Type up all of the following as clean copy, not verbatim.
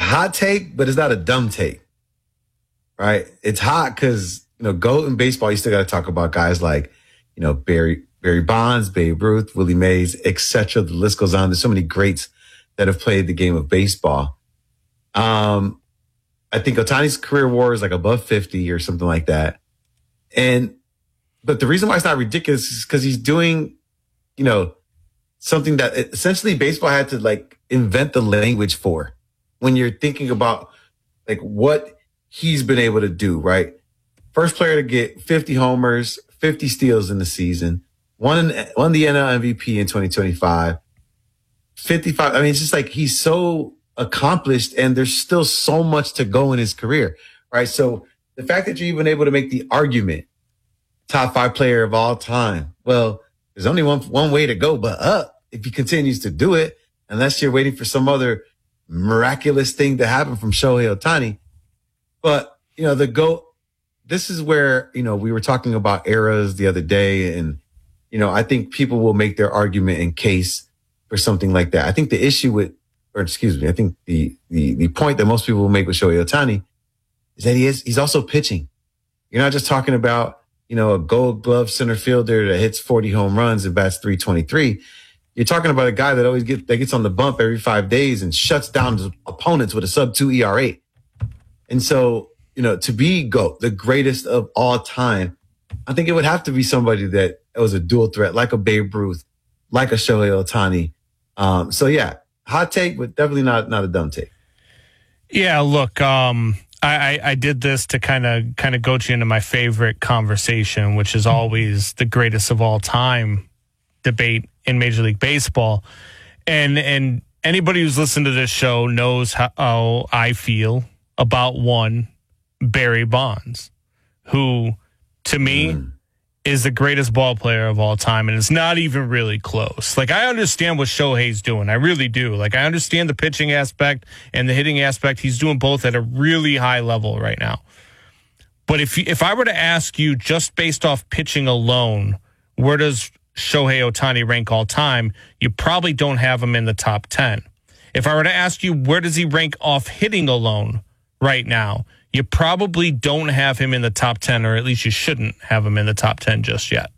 hot take, but it's not a dumb take, right? It's hot because, GOAT in baseball, you still got to talk about guys like, Barry Bonds, Babe Ruth, Willie Mays, etc. The list goes on. There's so many greats that have played the game of baseball. I think Ohtani's career WAR is like above 50 or something like that. But the reason why it's not ridiculous is because he's doing, something that essentially baseball had to like invent the language for when you're thinking about like what he's been able to do, right? First player to get 50 homers, 50 steals in the season, won the NL MVP in 2025, 55. I mean, it's just like he's so accomplished and there's still so much to go in his career, right? So the fact that you're even able to make the argument, top 5 player of all time, well, there's only one way to go but up if he continues to do it, unless you're waiting for some other miraculous thing to happen from Shohei Ohtani. But, the GOAT, this is where, we were talking about eras the other day, and, I think people will make their argument in case for something like that. I think the issue I think the point that most people will make with Shohei Ohtani is that he's also pitching. You're not just talking about, a Gold Glove center fielder that hits 40 home runs and bats 323. You're talking about a guy that gets on the bump every 5 days and shuts down his opponents with a sub-2 ERA. And so, to be GOAT, the greatest of all time, I think it would have to be somebody that was a dual threat, like a Babe Ruth, like a Shohei Ohtani. So yeah, hot take, but definitely not a dumb take. Yeah, look, I did this to kind of goat you into my favorite conversation, which is always the greatest of all time debate in Major League Baseball. And anybody who's listened to this show knows how I feel about one Barry Bonds, who to me is the greatest ball player of all time, and it's not even really close. Like, I understand what Shohei's doing. I really do. Like, I understand the pitching aspect and the hitting aspect. He's doing both at a really high level right now. But if I were to ask you just based off pitching alone, where does Shohei Ohtani rank all time? You probably don't have him in the top 10. If I were to ask you where does he rank off hitting alone right now, you probably don't have him in the top 10, or at least you shouldn't have him in the top 10 just yet.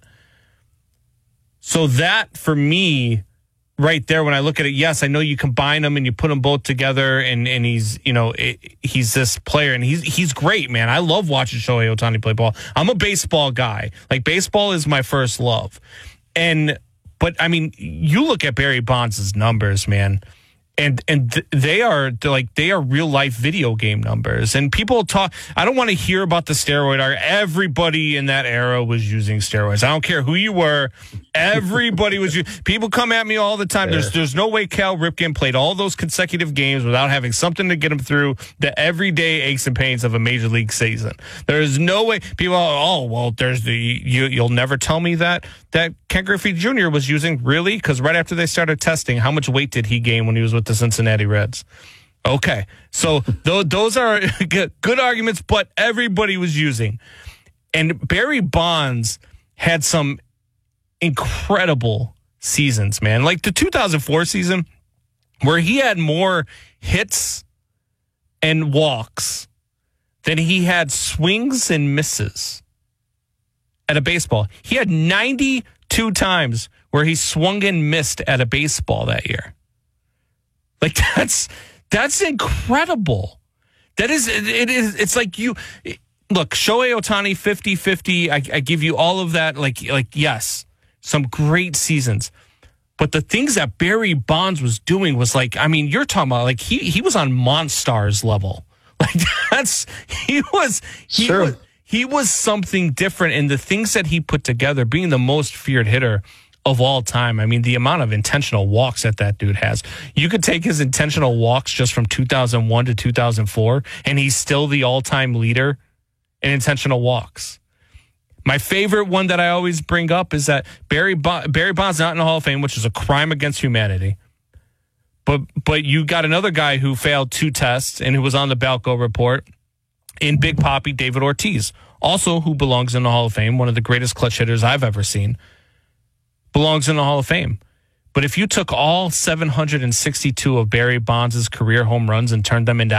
So that, for me, right there, when I look at it, yes, I know you combine them and you put them both together, and he's, he's this player, and he's great, man. I love watching Shohei Ohtani play ball. I'm a baseball guy. Like, baseball is my first love. But I mean, you look at Barry Bonds' numbers, man. And they are real life video game numbers. And people talk, I don't want to hear about the steroid era. Everybody in that era was using steroids. I don't care who you were. Everybody was. People come at me all the time. Yeah. There's no way Cal Ripken played all those consecutive games without having something to get him through the everyday aches and pains of a major league season. There is no way. People are, you'll never tell me that Ken Griffey Jr. was using. Really? Because right after they started testing, how much weight did he gain when he was with the Cincinnati Reds? Okay, so those are good arguments, but everybody was using. And Barry Bonds had some incredible seasons, man. Like the 2004 season, where he had more hits and walks than he had swings and misses at a baseball. He had 92 times where he swung and missed at a baseball that year. Like, that's incredible. It's like look, Shohei Ohtani 50-50. I give you all of that. Like, yes, some great seasons. But the things that Barry Bonds was doing was like, I mean, you're talking about like he was on Monstars level. Like he was something different, and the things that he put together, being the most feared hitter of all time. I mean, the amount of intentional walks that dude has. You could take his intentional walks just from 2001 to 2004, and he's still the all-time leader in intentional walks. My favorite one that I always bring up is that Barry Bonds not in the Hall of Fame, which is a crime against humanity. But you got another guy who failed 2 tests and who was on the Balco report in Big Papi, David Ortiz, also who belongs in the Hall of Fame, one of the greatest clutch hitters I've ever seen. Belongs in the Hall of Fame. But if you took all 762 of Barry Bonds' career home runs and turned them into